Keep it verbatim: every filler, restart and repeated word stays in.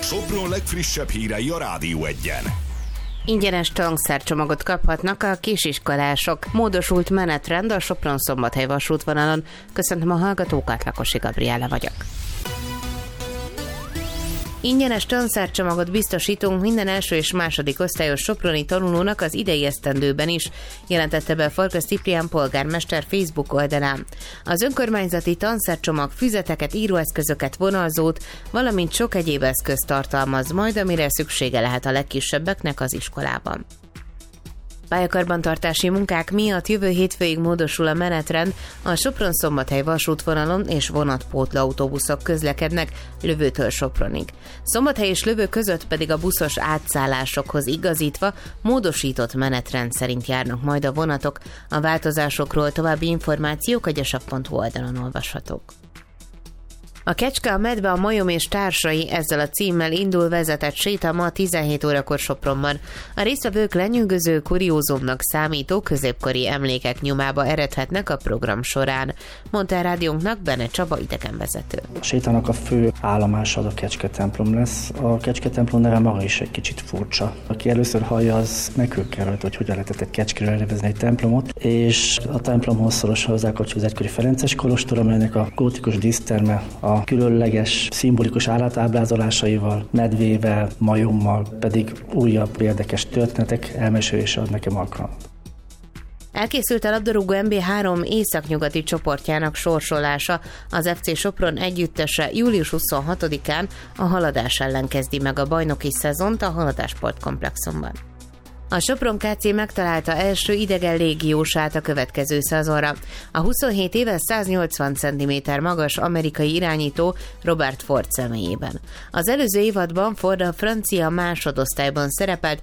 Sopron legfrissebb hírei a Rádió Egyen. Ingyenes tankszercsomagot kaphatnak a kisiskolások. Módosult menetrend a Sopron-Szombathely vasútvonalon. Köszöntöm a hallgatókat, Lakosi Gabriella vagyok. Ingyenes tanszercsomagot biztosítunk minden első és második osztályos soproni tanulónak az idei esztendőben is, jelentette be Farkas Ciprián polgármester Facebook oldalán. Az önkormányzati tanszercsomag füzeteket, íróeszközöket, vonalzót, valamint sok egyéb eszközt tartalmaz majd, amire szüksége lehet a legkisebbeknek az iskolában. Pályakarbantartási munkák miatt jövő hétfőig módosul a menetrend, a Sopron-Szombathely vasútvonalon és vonatpótló autóbuszok közlekednek Lövőtől Sopronig. Szombathely és Lövő között pedig a buszos átszállásokhoz igazítva módosított menetrend szerint járnak majd a vonatok. A változásokról további információk a gyasap pont hu oldalon olvashatók. A Kecske, a medve, a majom és társai ezzel a címmel indul vezetett séta ma tizenhét órakor Sopronban. A résztvevők lenyűgöző kuriózumnak számító középkori emlékek nyomába eredhetnek a program során, mondta a rádiónknak Bene Csaba idegenvezető. A sétának a fő állomása a Kecske templom lesz. A Kecske templom neve maga is egy kicsit furcsa. Aki először hallja, az megkökkel, hogy hogyan lehetett egy kecskéről elnevezni egy templomot, és a templomhoz szorosan hozzákapcsolódik az egykori ferences kolostor, amelynek a gótikus díszterme a a különleges, szimbolikus állatábrázolásaival, medvével, majommal, pedig újabb érdekes történetek elmesélése ad nekem alkalmat. Elkészült a labdarúgó en bé három északnyugati csoportjának sorsolása. Az ef cé Sopron együttese július huszonhatodikán a Haladás ellen kezdi meg a bajnoki szezont a Haladás sportkomplexumban. A Sopron ká cé megtalálta első idegen légiósát a következő szezonra. A huszonhét éves száznyolcvan centiméter magas amerikai irányító Robert Ford személyében. Az előző évadban Ford a francia másodosztályban szerepelt,